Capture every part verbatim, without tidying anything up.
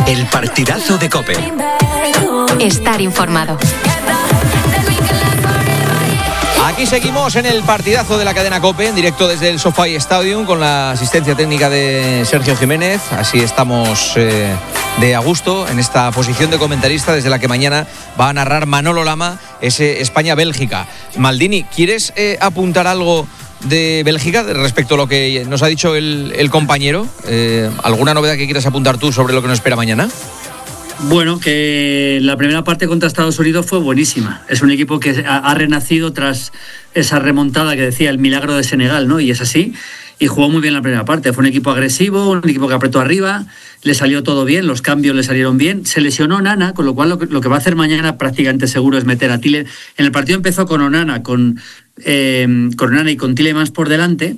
El partidazo de COPE. Estar informado. Aquí seguimos en el partidazo de la cadena COPE, en directo desde el SoFi Stadium, con la asistencia técnica de Sergio Jiménez. Así estamos eh, de a gusto en esta posición de comentarista, desde la que mañana va a narrar Manolo Lama ese España-Bélgica. Maldini, ¿quieres eh, apuntar algo de Bélgica respecto a lo que nos ha dicho el, el compañero? Eh, ¿Alguna novedad que quieras apuntar tú sobre lo que nos espera mañana? Bueno, que la primera parte contra Estados Unidos fue buenísima. Es un equipo que ha, ha renacido tras esa remontada que decía el milagro de Senegal, ¿no? Y es así. Y jugó muy bien la primera parte. Fue un equipo agresivo, un equipo que apretó arriba, le salió todo bien, los cambios le salieron bien. Se lesionó Onana, con lo cual lo que, lo que va a hacer mañana prácticamente seguro es meter a Tile. En el partido empezó con Onana, con, eh, con Onana y con Tielemans por delante.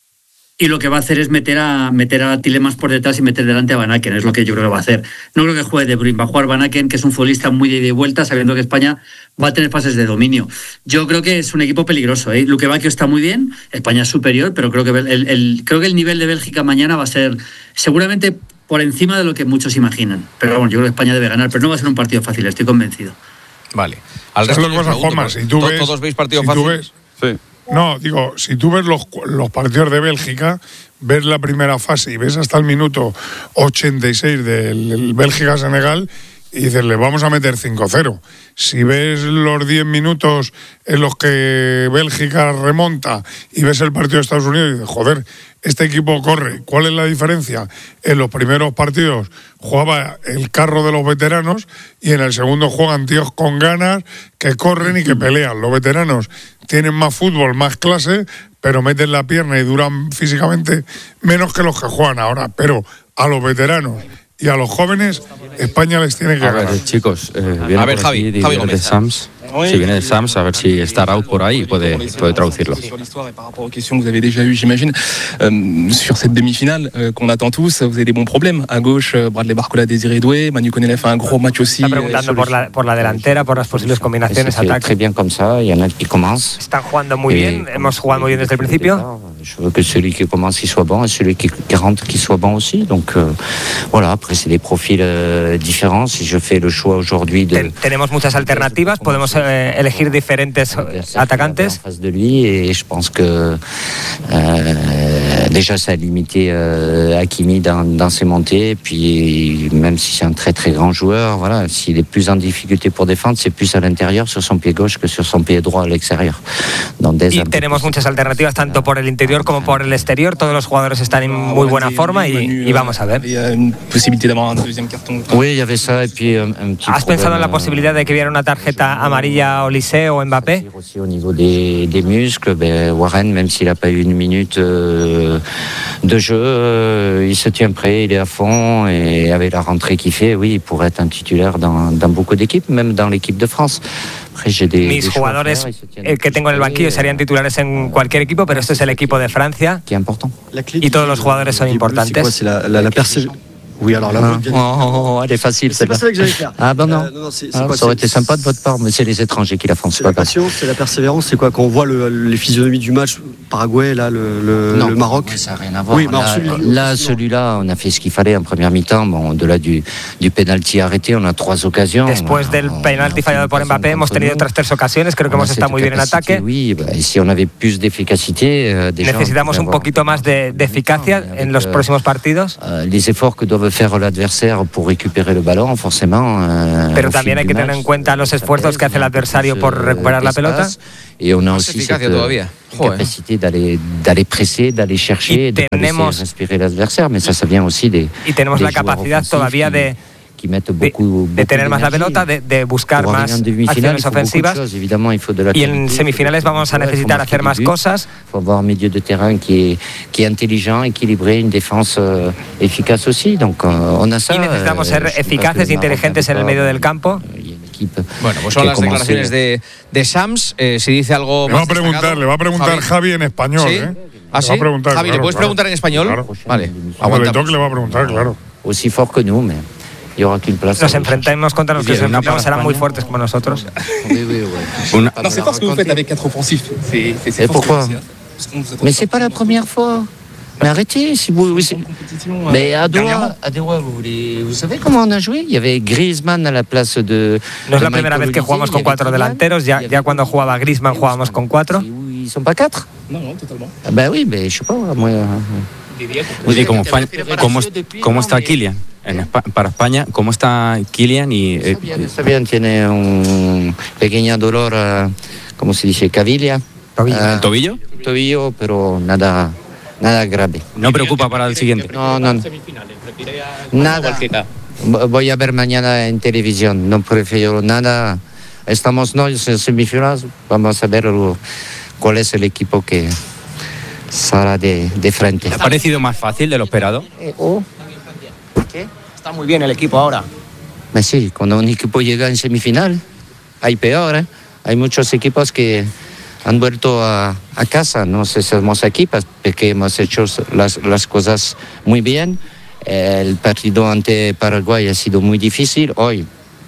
Y lo que va a hacer es meter a meter a Tielemans por detrás y meter delante a Van Aken, es lo que yo creo que va a hacer. No creo que juegue De Bruyne, va a jugar Van Aken, que es un futbolista muy de ida y vuelta, sabiendo que España va a tener fases de dominio. Yo creo que es un equipo peligroso, ¿eh? Luque Bacchio está muy bien, España es superior, pero creo que el, el, creo que el nivel de Bélgica mañana va a ser seguramente por encima de lo que muchos imaginan. Pero bueno, yo creo que España debe ganar, pero no va a ser un partido fácil, estoy convencido. Vale. Al resto de cosas, si tú ves, ¿todos veis partido si fácil? Tú ves, sí. No, digo, si tú ves los, los partidos de Bélgica, ves la primera fase y ves hasta el minuto ochenta y seis del Bélgica-Senegal y dices, le vamos a meter cinco cero. Si ves los diez minutos en los que Bélgica remonta y ves el partido de Estados Unidos y dices, joder, este equipo corre. ¿Cuál es la diferencia? En los primeros partidos jugaba el carro de los veteranos y en el segundo juegan tíos con ganas que corren y que pelean. Los veteranos tienen más fútbol, más clase, pero meten la pierna y duran físicamente menos que los que juegan ahora. Pero a los veteranos y a los jóvenes, España les tiene que a ganar. ver, chicos, eh, viene a ver, por Javi, aquí, Javi viene de Sams. Si viene de Sams, a ver si está Raúl por ahí y puede, puede traducirlo. Sur l'histoire et par rapport aux questions que vous avez déjà eues, j'imagine, euh, sur cette demi-finale euh, qu'on attend tous, vous avez des bons problèmes. À gauche, euh, Bradley Barcola, Désiré Doué, Manu Koné fait un gros match aussi. Está preguntando por la, por la delantera, por las posibles combinaciones, ataques. Très bien comme ça, il y en a qui commencent. Están jugando muy bien, hemos jugado muy bien desde el principio. Je veux que celui qui commence il soit bon et celui qui, qui rentre qui soit bon aussi. Donc euh, voilà, après c'est des profils euh, différents. Si je fais le choix aujourd'hui de Ten, tenemos muchas alternativas, podemos eh, elegir diferentes atacantes. En face de lui et je pense que euh, déjà ça a limité euh, Hakimi dans, dans ses montées. Et puis même si c'est un très très grand joueur, voilà, s'il est plus en difficulté pour défendre, c'est plus à l'intérieur sur son pied gauche que sur son pied droit à l'extérieur. Donc, y tenemos muchas alternativas tanto por el interior como por el exterior. Todos los jugadores están en muy buena forma y, y vamos a ver. Oui, il y avait ça et puis un, un petit ¿Has pensado en la posibilidad de que hubiera una tarjeta amarilla a Olise o Mbappé? Aussi au niveau des, des muscles, ben Warren, même s'il n'a pas eu une minute euh, de jeu, euh, il se tient prêt, il est à fond et avec la rentrée qu'il fait, oui, il pourrait être un titulaire dans, dans beaucoup d'équipes, même dans l'équipe de France. Mis jugadores eh, que tengo en el banquillo serían titulares en cualquier equipo, pero este es el equipo de Francia y todos los jugadores son importantes. Oui, alors là, oh, oh, oh, elle est facile. C'est pas ça que j'allais faire. Ah ben non, euh, non, non c'est, c'est ah, quoi, ça aurait c'est, été sympa de votre part, mais c'est les étrangers qui la font. C'est, c'est la patience, c'est la persévérance, c'est quoi quand on voit le, les physionomies du match, Paraguay, là, le, le, non, le Maroc. Ça n'a rien à voir. Oui, là, celui-là, là, celui-là, on a fait ce qu'il fallait en première mi-temps. Bon, au-delà du, du penalty arrêté, on a trois occasions. Después del penalti fallado por Mbappé, hemos tenido otras tres ocasiones. Creo que hemos estado muy bien en ataque. Oui, bah, si on avait plus d'efficacité, euh, déjà, necesitamos un poquito más de, de eficacia en los próximos partidos. Euh, les efforts que doivent faire l'adversaire pour récupérer el balón, forcément. Euh, Pero también hay que tener en cuenta los esfuerzos que hace el adversario por recuperar la pelota. Y on a aussi cette todavía. capacité d'aller, d'aller presser, d'aller chercher, de tenemos, laisser respirer l'adversaire, mais ça, ça vient aussi des. Y tenemos la capacidad todavía de. Qui mettent beaucoup, de, de tener más la pelota, de, de buscar más acciones ofensivas. Y en semifinales vamos a necesitar hacer más cosas. Il faut avoir un milieu de terrain qui est, qui est intelligent, équilibré, une défense euh, efficace aussi. Donc euh, on a ça. Y necesitamos ser euh, eficaces e inteligentes en el medio del campo. Bueno, pues son las declaraciones de, de Sams. Eh, si dice algo le más va a preguntar, destacado, le va a preguntar Javi, Javi en español. ¿Sí? ¿eh? ¿Ah, sí? Le va a preguntar, Javi, claro, ¿le puedes claro. preguntar en español? Claro. Vale, aguantamos. Le va a preguntar, claro. Aussi fort que nous, mais il y aura qu'une place. Nos enfrentamos contra los que nos enfrentamos, serán muy fuertes como nosotros. Oui, oui, oui. Non, c'est pas ce que vous faites avec quatre offensifs. C'est, c'est, c'est Et pourquoi? Mais c'est pas la première fois. Mais arrêtez, si vous. vous mais à Doha, à Doha vous, voulez, vous savez comment on a joué? Il y avait Griezmann à la place de. No es la primera vez que jugamos con cuatro delanteros, ya, ya cuando jugaba Griezmann jugábamos con cuatro. Ils sont pas quatre? Non, non, totalement. Ah ben oui, mais je sais pas, moi. Y como España, ¿cómo, ¿cómo está Kylian? En Espa- para España, ¿cómo está Kylian? Y, eh, Está bien, está bien, tiene un pequeño dolor, uh, ¿cómo se dice? Cavilla. Tobillo. Uh, ¿Tobillo? Tobillo, pero nada, nada grave. ¿No preocupa para el siguiente? No, no, no. Nada. Voy a ver mañana en televisión, no prefiero nada. Estamos no en semifinales, vamos a ver lo- cuál es el equipo que saldrá de, de frente. ¿Te ha parecido más fácil de lo esperado? Eh, oh. ¿Qué? Está muy bien el equipo ahora. Pues sí, cuando un equipo llega en semifinal, hay peor, ¿eh? Hay muchos equipos que han vuelto a, a casa, no sé si somos aquí, porque hemos hecho las, las cosas muy bien. El partido ante Paraguay ha sido muy difícil. Hoy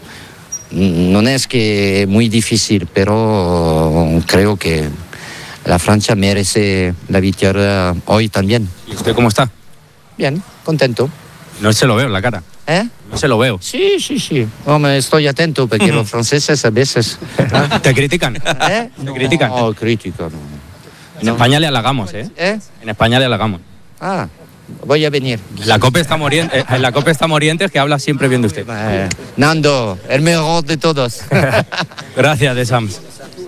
no es que muy difícil, pero creo que la Francia merece la victoria hoy también. ¿Y usted cómo está? Bien, contento. No se lo veo en la cara. ¿Eh? No se lo veo. Sí, sí, sí. Hombre, estoy atento porque los franceses a veces... ¿Te critican? ¿Eh? ¿Te critican? No, crítica, no. En España le halagamos, ¿eh? ¿Eh? En España le halagamos. Ah, voy a venir. La Copa está moriente, eh, la Copa está moriente, que habla siempre bien de usted. Eh, Nando, el mejor de todos. Gracias, de Sams.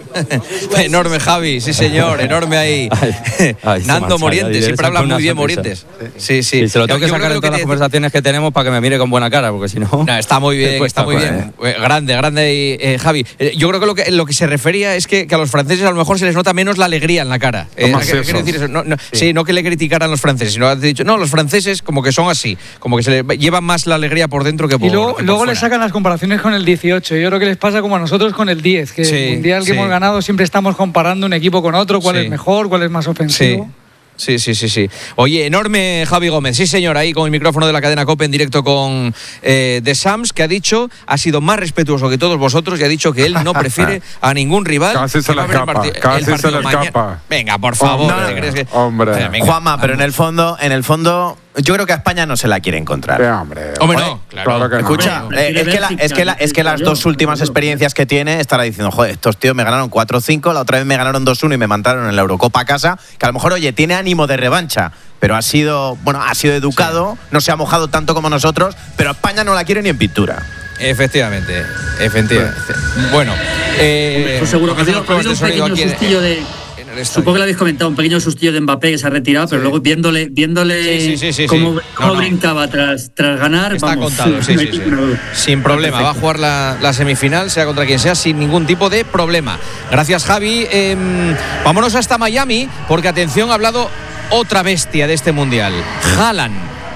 Enorme, Javi, sí señor, enorme ahí. Ay, ay, Nando se Morientes, marcha, siempre ya, habla una muy bien sonrisa. Morientes. Sí, sí. Y se lo tengo Yo- que yo sacar creo en todas que las te- conversaciones que tenemos para que me mire con buena cara, porque si no... No, está muy bien, Cuesta está muy cosas, bien. Eh, Grande, grande, eh, Javi. Eh, yo creo que lo, que lo que se refería es que, que a los franceses a lo mejor se les nota menos la alegría en la cara. Eh, ¿Cómo ¿qué- es qué eso? quiere decir eso? No, no, sí. no que le criticaran los franceses, sino has dicho, no, los franceses como que son así, como que se les llevan más la alegría por dentro que por Y luego, que por luego le fuera. sacan las comparaciones con el dieciocho. Yo creo que les pasa como a nosotros con el diez, que Sí, el mundial que sí. hemos ganado siempre estamos comparando un equipo con otro, cuál Sí. es mejor, cuál es más Sí. ofensivo. Sí, sí, sí, sí. Oye, enorme Javi Gómez, sí señor, ahí con el micrófono de la cadena COPE en directo con eh, The Sams, que ha dicho, ha sido más respetuoso que todos vosotros y ha dicho que él no prefiere a ningún rival. Casi se que va le a haber el escapa, parti- casi el se partido le mañana. escapa. Venga, por favor. Hombre, ¿te crees que- hombre. Venga, venga, Juanma, pero en vamos. el fondo, en el fondo, yo creo que a España no se la quiere encontrar. Sí, hombre. Hombre, Oye, no, claro. claro que no. Escucha, Hombre, eh, es, que la- es, que la- es que las dos últimas experiencias que tiene estará diciendo, joder, estos tíos me ganaron cuatro cinco, la otra vez me ganaron dos uno y me mandaron en la Eurocopa a casa, que a lo mejor, oye, tiene ánimo de revancha, pero ha sido, bueno, ha sido educado, no se ha mojado tanto como nosotros, pero a España no la quiere ni en pintura. Efectivamente, efectivamente. Bueno, eh, Pues seguro que ha habido, ha habido un sonido pequeño aquí en- sustillo de. en el estadio. Supongo que lo habéis comentado, un pequeño sustillo de Mbappé que se ha retirado, pero luego viéndole, viéndole Sí, sí, sí, sí, cómo, sí. cómo No, no. brincaba tras, tras ganar. Está vamos, contado, sí, no hay sí, sí. ninguna duda. Sin problema, va a jugar la, la semifinal, sea contra quien sea, sin ningún tipo de problema. Gracias, Javi. Eh, vámonos hasta Miami, porque atención, ha hablado otra bestia de este mundial, Haaland.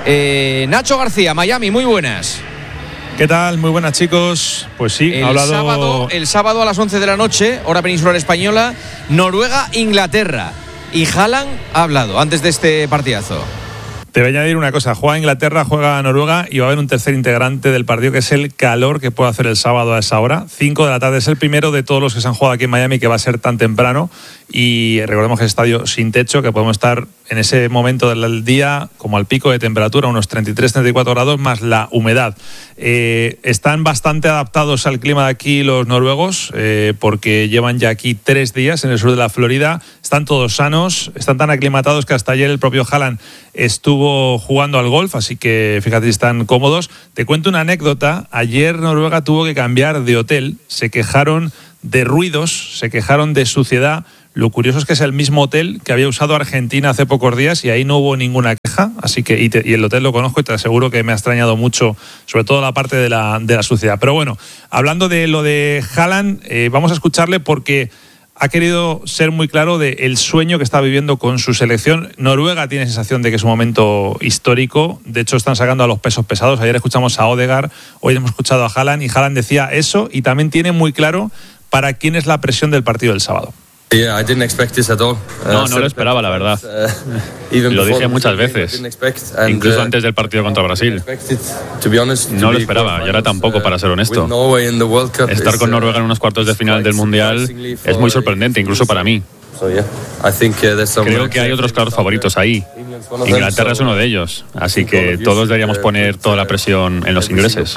Eh, Nacho García, Miami, muy buenas. ¿Qué tal? Muy buenas, chicos. Pues sí, El, ha hablado... sábado, el sábado a las once de la noche, hora peninsular española, Noruega-Inglaterra. Y Haaland ha hablado antes de este partidazo. Te voy a añadir una cosa. Juega Inglaterra, juega Noruega y va a haber un tercer integrante del partido que es el calor que puede hacer el sábado a esa hora. cinco de la tarde es el primero de todos los que se han jugado aquí en Miami, que va a ser tan temprano. Y recordemos que es estadio sin techo, que podemos estar en ese momento del día como al pico de temperatura, unos treinta y tres a treinta y cuatro grados, más la humedad. Eh, están bastante adaptados al clima de aquí los noruegos, eh, porque llevan ya aquí tres días en el sur de la Florida. Están todos sanos, están tan aclimatados que hasta ayer el propio Haaland estuvo jugando al golf, así que fíjate si están cómodos. Te cuento una anécdota. Ayer Noruega tuvo que cambiar de hotel, se quejaron de ruidos, se quejaron de suciedad. Lo curioso es que es el mismo hotel que había usado Argentina hace pocos días y ahí no hubo ninguna queja, así que y, te, y el hotel lo conozco y te aseguro que me ha extrañado mucho, sobre todo la parte de la, de la suciedad. Pero bueno, hablando de lo de Haaland, eh, vamos a escucharle porque ha querido ser muy claro del sueño que está viviendo con su selección. Noruega tiene sensación de que es un momento histórico. De hecho, están sacando a los pesos pesados. Ayer escuchamos a Odegaard, hoy hemos escuchado a Haaland y Haaland decía eso y también tiene muy claro para quién es la presión del partido del sábado. No, no lo esperaba, la verdad. Lo dije muchas veces, incluso antes del partido contra Brasil. No lo esperaba, y ahora tampoco, para ser honesto. Estar con Noruega en unos cuartos de final del Mundial es muy sorprendente, incluso para mí. Creo que hay otros claros favoritos ahí. Inglaterra es uno de ellos, así que todos deberíamos poner toda la presión en los ingleses.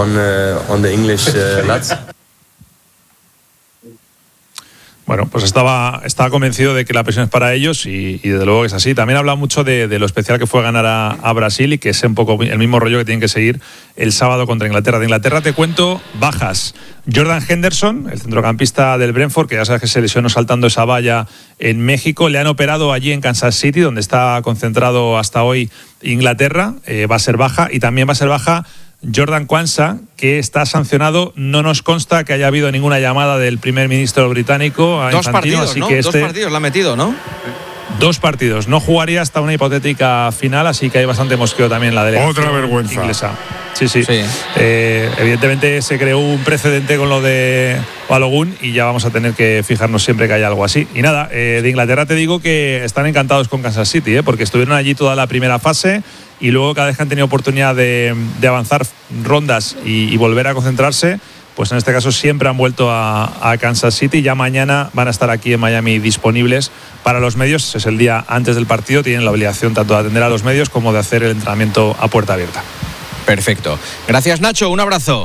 Bueno, pues estaba, estaba convencido de que la presión es para ellos y, y desde luego es así. También habla mucho de, de lo especial que fue ganar a, a Brasil y que es un poco el mismo rollo que tienen que seguir el sábado contra Inglaterra. De Inglaterra te cuento bajas. Jordan Henderson, el centrocampista del Brentford, que ya sabes que se lesionó saltando esa valla en México, le han operado allí en Kansas City, donde está concentrado hasta hoy Inglaterra, eh, va a ser baja, y también va a ser baja Jordan Kwanza, que está sancionado. No nos consta que haya habido ninguna llamada del primer ministro británico a Dos Infantino, partidos, así ¿no? que Dos este, partidos la ha metido, ¿no? Dos partidos. No jugaría hasta una hipotética final, así que hay bastante mosqueo también en la delegación Otra vergüenza inglesa. Sí, sí. Sí. Eh, evidentemente se creó un precedente con lo de Balogun y ya vamos a tener que fijarnos siempre que haya algo así. Y nada, eh, de Inglaterra te digo que están encantados con Kansas City, eh, porque estuvieron allí toda la primera fase y luego cada vez que han tenido oportunidad de, de avanzar rondas y, y volver a concentrarse, pues en este caso siempre han vuelto a, a Kansas City. Ya mañana van a estar aquí en Miami disponibles para los medios. Es el día antes del partido, tienen la obligación tanto de atender a los medios como de hacer el entrenamiento a puerta abierta. Perfecto. Gracias, Nacho. Un abrazo.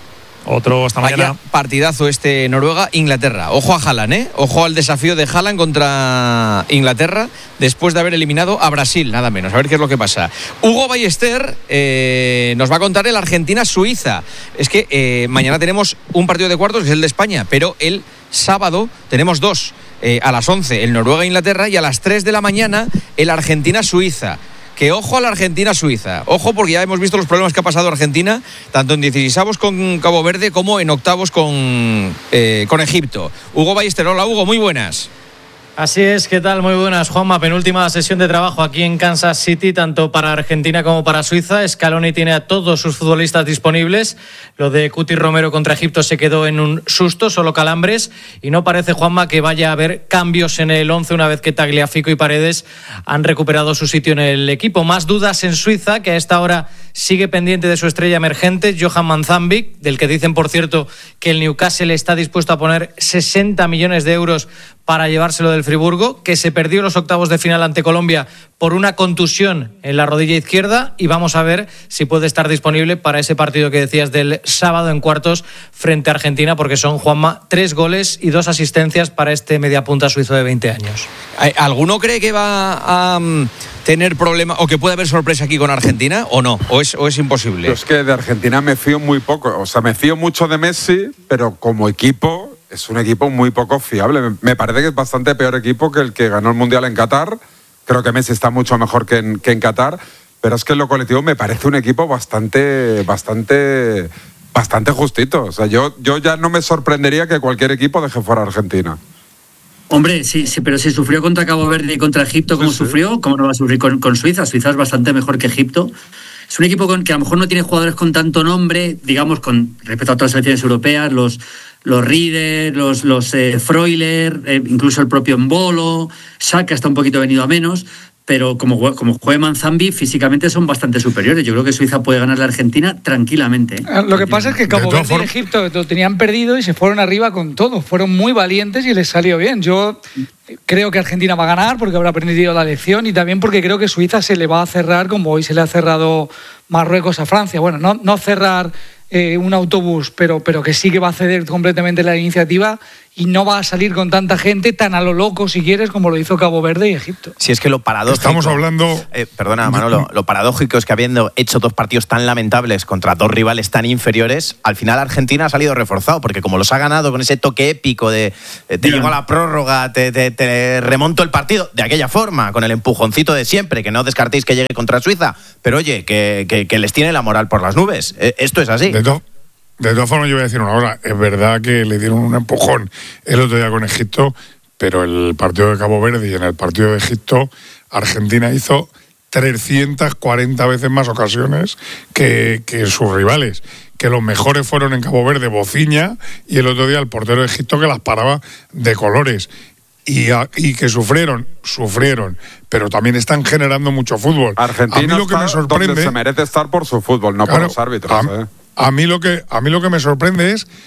Otro hasta mañana. Vaya partidazo este Noruega-Inglaterra. Ojo a Haaland, ¿eh? Ojo al desafío de Haaland contra Inglaterra después de haber eliminado a Brasil, nada menos. A ver qué es lo que pasa. Hugo Ballester eh, nos va a contar el Argentina-Suiza. Es que eh, mañana tenemos un partido de cuartos, que es el de España, pero el sábado tenemos dos. Eh, a las once el Noruega-Inglaterra y a las tres de la mañana el Argentina-Suiza. Que ojo a la Argentina-Suiza, ojo porque ya hemos visto los problemas que ha pasado Argentina, tanto en dieciseisavos con Cabo Verde como en octavos con, eh, con Egipto. Hugo Ballester, hola Hugo, muy buenas. Así es, ¿qué tal? Muy buenas, Juanma. Penúltima sesión de trabajo aquí en Kansas City, tanto para Argentina como para Suiza. Scaloni tiene a todos sus futbolistas disponibles. Lo de Cuti Romero contra Egipto se quedó en un susto, solo calambres. Y no parece, Juanma, que vaya a haber cambios en el once una vez que Tagliafico y Paredes han recuperado su sitio en el equipo. Más dudas en Suiza, que a esta hora sigue pendiente de su estrella emergente, Johan Manzambic, del que dicen, por cierto, que el Newcastle está dispuesto a poner sesenta millones de euros para llevárselo del Friburgo, que se perdió los octavos de final ante Colombia por una contusión en la rodilla izquierda, y vamos a ver si puede estar disponible para ese partido que decías del sábado en cuartos frente a Argentina, porque son, Juanma, tres goles y dos asistencias para este mediapunta suizo de veinte años. ¿Alguno cree que va a um, tener problema o que puede haber sorpresa aquí con Argentina o no? ¿O es, o es imposible? Yo es que de Argentina me fío muy poco. O sea, me fío mucho de Messi, pero como equipo es un equipo muy poco fiable. Me parece que es bastante peor equipo que el que ganó el Mundial en Qatar. Creo que Messi está mucho mejor que en, que en Qatar, pero es que en lo colectivo me parece un equipo bastante, bastante, bastante justito. O sea, yo, yo ya no me sorprendería que cualquier equipo deje fuera a Argentina. Hombre, sí, sí, pero si sufrió contra Cabo Verde y contra Egipto, como sí, sí. sufrió, ¿cómo no va a sufrir con, con Suiza? Suiza es bastante mejor que Egipto. Es un equipo con, que a lo mejor no tiene jugadores con tanto nombre, digamos, con respecto a otras selecciones europeas, los, los Rieder, los, los eh, Freuler, eh, incluso el propio Embolo, Xhaka está un poquito venido a menos, pero como, como juega Manzambi, físicamente son bastante superiores. Yo creo que Suiza puede ganar a la Argentina tranquilamente. ¿eh? Lo que pasa es que Cabo Verde y Egipto lo tenían perdido y se fueron arriba con todo. Fueron muy valientes y les salió bien. Yo creo que Argentina va a ganar porque habrá aprendido la lección, y también porque creo que Suiza se le va a cerrar como hoy se le ha cerrado Marruecos a Francia. Bueno, no, no cerrar eh, un autobús, pero, pero que sí que va a ceder completamente la iniciativa y no va a salir con tanta gente tan a lo loco, si quieres, como lo hizo Cabo Verde y Egipto. Si es que lo paradójico... Estamos hablando... Eh, perdona, Manolo, lo paradójico es que habiendo hecho dos partidos tan lamentables contra dos rivales tan inferiores, al final Argentina ha salido reforzado, porque como los ha ganado con ese toque épico de eh, te llego a la prórroga, te, te, te remonto el partido, de aquella forma, con el empujoncito de siempre, que no descartéis que llegue contra Suiza, pero oye, que, que, que les tiene la moral por las nubes. Eh, esto es así. De, to- de todas formas, yo voy a decir una cosa. Es verdad que le dieron un empujón el otro día con Egipto, pero el partido de Cabo Verde y en el partido de Egipto, Argentina hizo trescientas cuarenta veces más ocasiones que, que sus rivales. Que los mejores fueron en Cabo Verde, Bociña, y el otro día el portero de Egipto, que las paraba de colores. Y, a, y que sufrieron, sufrieron, pero también están generando mucho fútbol. Argentina, a mí lo que me sorprende, donde se merece estar por su fútbol, no claro, por los árbitros. A, ¿eh? a, mí lo que, a mí lo que me sorprende es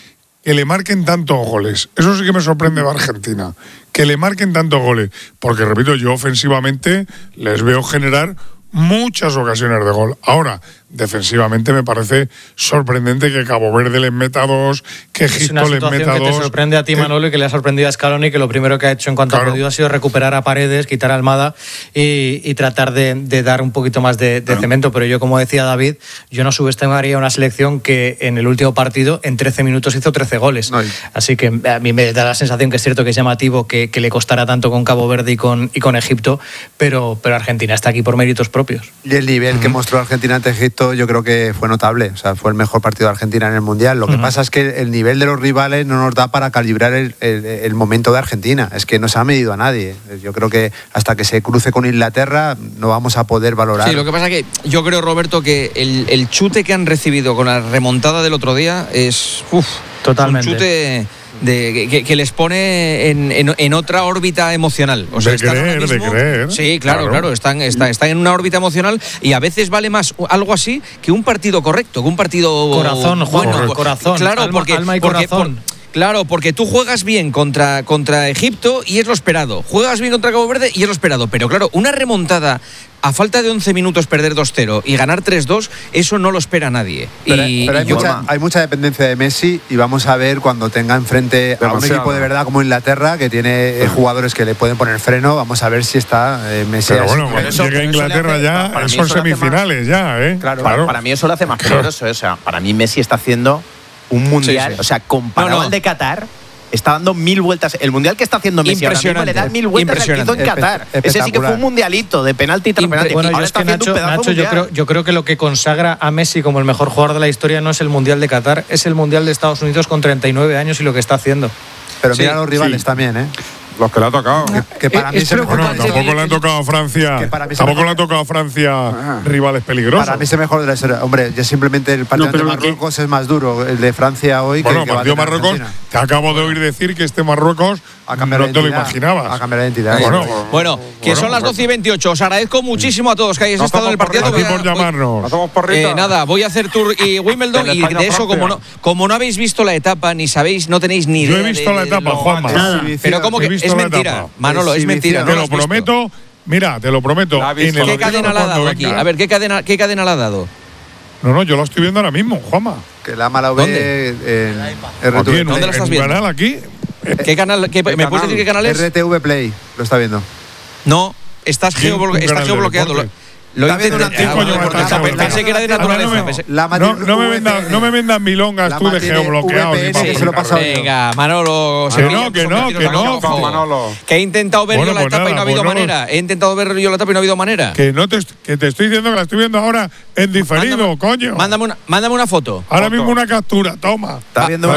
que le marquen tantos goles. Eso sí que me sorprende de Argentina, que le marquen tantos goles. Porque, repito, yo ofensivamente les veo generar muchas ocasiones de gol. Ahora, defensivamente me parece sorprendente que Cabo Verde les meta dos, que Egipto les meta que dos. Te sorprende a ti, Manolo, y que le ha sorprendido a Scaloni, que lo primero que ha hecho en cuanto Claro. ha podido ha sido recuperar a Paredes, quitar a Almada y, y tratar de, de dar un poquito más de, de claro. cemento. Pero yo, como decía David, yo no subestimaría una selección que en el último partido en trece minutos hizo trece goles. No. Así que a mí me da la sensación que es cierto que es llamativo que, que le costará tanto con Cabo Verde y con, y con Egipto, pero, pero Argentina está aquí por méritos propios. Y el nivel uh-huh. que mostró Argentina ante Egipto yo creo que fue notable, o sea, fue el mejor partido de Argentina en el Mundial. Lo que uh-huh. pasa es que el nivel de los rivales no nos da para calibrar el, el, el momento de Argentina, es que no se ha medido a nadie. Yo creo que hasta que se cruce con Inglaterra no vamos a poder valorar. Sí, lo que pasa es que yo creo, Roberto, que el, el chute que han recibido con la remontada del otro día es uf, totalmente un chute de, que, que les pone en, en, en otra órbita emocional. O sea, de creer, mismo, de creer. Sí, claro, claro, claro están, están, están en una órbita emocional y a veces vale más algo así que un partido correcto, que un partido corazón, bueno, Juan, corazón, claro, alma, porque, alma y porque, corazón. Por, Claro, porque tú juegas bien contra, contra Egipto y es lo esperado. Juegas bien contra Cabo Verde y es lo esperado. Pero claro, una remontada a falta de once minutos perder dos cero y ganar tres dos, eso no lo espera nadie. Pero, y, pero hay, y yo... mucha, hay mucha dependencia de Messi y vamos a ver cuando tenga enfrente a un equipo de verdad como Inglaterra, que tiene eh, jugadores que le pueden poner freno, vamos a ver si está eh, Messi. Pero bueno, cuando llegue a Inglaterra hace, ya para son semifinales más, ya, ¿eh? Claro, claro. Para mí eso lo hace más peligroso. O sea, para mí Messi está haciendo un mundial, sí, sí. o sea, comparado no, no. al de Qatar, está dando mil vueltas. El mundial que está haciendo Messi ahora mismo le da mil vueltas al que hizo en Qatar. Ese sí que fue un mundialito de penalti tras penalti. Bueno, ahora yo, está es que Nacho, Nacho yo, creo, yo creo que lo que consagra a Messi como el mejor jugador de la historia no es el mundial de Qatar, es el mundial de Estados Unidos con treinta y nueve años y lo que está haciendo. Pero sí, mira a los rivales sí. también, ¿eh? Los que le ha tocado. Que, que para mí es se bueno, tampoco le ha tocado a Francia. Tampoco le ha tocado a Francia ah. rivales peligrosos. Para mí es el mejor de la historia. Hombre, ya simplemente el partido no, de Marruecos que... es más duro. El de Francia hoy. Bueno, el que partido de Marruecos. Te acabo de oír decir que este Marruecos no te lo imaginabas. A cambiar de identidad. Bueno, bueno que bueno, son las doce y veintiocho. Os agradezco muchísimo a todos que hayáis estado en el partido. Gracias por llamarnos. Eh, nada, voy a hacer tour y Wimbledon y de eso, como no, como no habéis visto la etapa, ni sabéis, no tenéis ni idea. Yo he visto la etapa, Juanma. Pero como que es mentira. Manolo, es mentira. Te lo prometo. Mira, te lo prometo. En el ¿Qué cadena le ha dado aquí? A ver, ¿qué cadena, ¿qué cadena le ha dado? No, no, yo lo estoy viendo ahora mismo, Juanma. Que la mala ¿Dónde? En R T V. ¿Dónde la estás viendo? ¿En canal aquí? ¿Qué canal? Qué, ¿Me canal, puedes decir qué canal es? R T V Play, lo está viendo. No, estás geoblo está geobloqueado. Lo intenté. Pensé que era de naturaleza. No, no, me vendan, no me vendan milongas tú de geobloqueado. Venga, Manolo. Que no, que no, que no. Manolo. Que he intentado ver yo la etapa y no ha habido manera. He intentado ver yo la etapa y no ha habido manera. Que no te, que te estoy diciendo que la estoy viendo ahora en diferido, coño. Mándame una, mándame una foto. Ahora mismo una captura, toma. Está viendo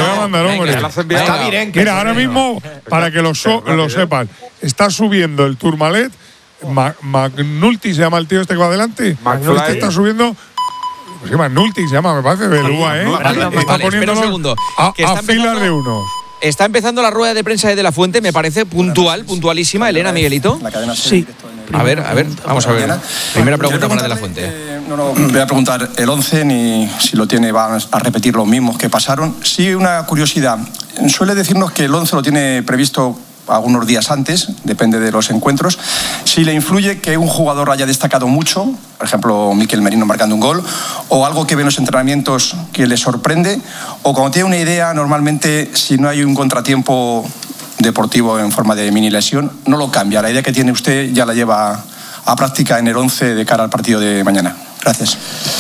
una. Mira, ahora mismo, para que lo sepan, está subiendo el Tourmalet. McNulty se llama el tío este que va adelante. Este está subiendo. Pues McNulty se llama, me parece, Belúa, ¿eh? Vale, vale, está vale, poniendo un segundo. A, que está a filas de unos. Está empezando la rueda de prensa de De La Fuente, me parece puntual, puntualísima. Elena, Miguelito. Sí. A ver, a ver, vamos a ver. Primera pregunta para De La Fuente. Eh, no, no voy a preguntar el once, ni si lo tiene, va a repetir los mismos que pasaron. Sí, una curiosidad. Suele decirnos que el once lo tiene previsto algunos días antes, depende de los encuentros. Si le influye que un jugador haya destacado mucho, por ejemplo, Mikel Merino marcando un gol, o algo que ve en los entrenamientos que le sorprende, o cuando tiene una idea, normalmente, si no hay un contratiempo deportivo en forma de mini lesión, no lo cambia. La idea que tiene usted ya la lleva a práctica en el once de cara al partido de mañana. Gracias.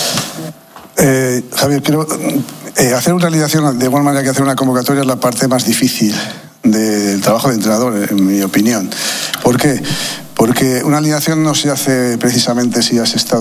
Eh, Javier, creo, eh, hacer una alineación de igual manera que hacer una convocatoria es la parte más difícil del trabajo de entrenador, en mi opinión. ¿Por qué? Porque una alineación no se hace precisamente si has estado